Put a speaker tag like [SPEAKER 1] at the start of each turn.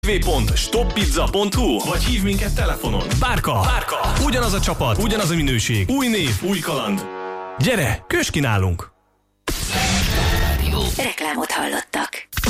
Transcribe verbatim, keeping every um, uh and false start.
[SPEAKER 1] double-u double-u double-u pont stop pizza pont hu vagy hív minket telefonon. Bárka, Bárka, ugyanaz a csapat, ugyanaz a minőség, új név, új kaland. Gyere, köss ki nálunk!
[SPEAKER 2] Reklámot hallottak.